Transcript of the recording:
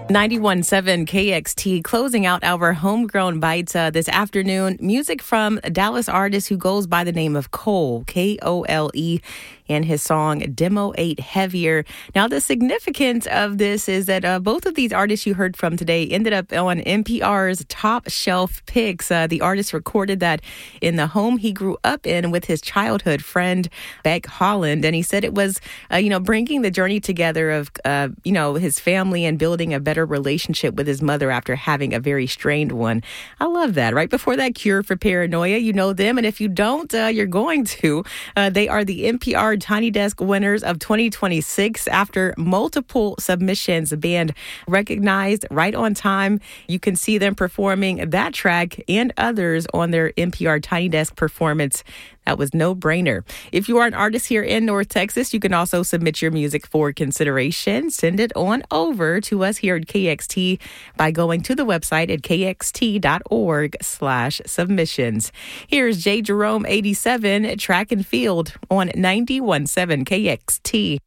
91.7 KXT closing out our Homegrown Bites this afternoon. Music from a Dallas artist who goes by the name of Cole, K-O-L-E, and his song Demo 8 Heavier. Now, the significance of this is that both of these artists you heard from today ended up on NPR's Top Shelf Picks. The artist recorded that in the home he grew up in with his childhood friend, Beck Holland. And he said it was, bringing the journey together of, his family and building a better relationship with his mother after having a very strained one. I love that. Right before that, Cure for Paranoia, you know them. And if you don't, you're going to. They are the NPR Tiny Desk winners of 2026. After multiple submissions, the band recognized right on time. You can see them performing that track and others on their NPR Tiny Desk performance. That was no brainer. If you are an artist here in North Texas, you can also submit your music for consideration. Send it on over to us here at KXT by going to the website at kxt.org/submissions. Here's J. Jerome 87, Track and Field on 91.7 KXT.